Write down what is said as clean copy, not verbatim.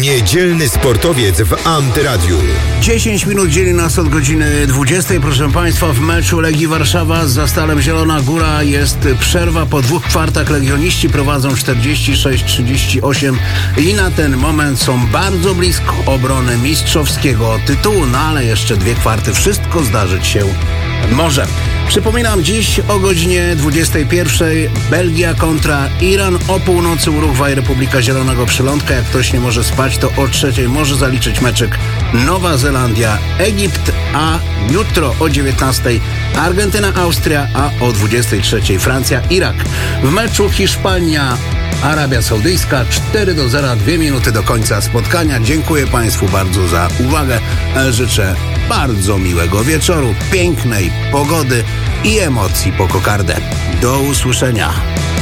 Niedzielny sportowiec w Antyradiu. 10 minut dzieli nas od godziny 20. Proszę Państwa, w meczu Legii Warszawa z Zastalem Zielona Góra jest przerwa po 2 kwartach. Legioniści prowadzą 46-38 i na ten moment są bardzo blisko obrony mistrzowskiego tytułu, no ale jeszcze 2 kwarty, wszystko zdarzyć się może. Przypominam, dziś o godzinie 21 Belgia kontra Iran, o północy Urugwaj, Republika Zielonego Przylądka. Jak ktoś nie może spać, to o 3 może zaliczyć meczek Nowa Zelandia, Egipt, a jutro o 19 Argentyna, Austria, a o 23 Francja, Irak. W meczu Hiszpania, Arabia Saudyjska 4-0, 2 minuty do końca spotkania. Dziękuję Państwu bardzo za uwagę. Życzę bardzo miłego wieczoru, pięknej pogody i emocji po kokardę. Do usłyszenia.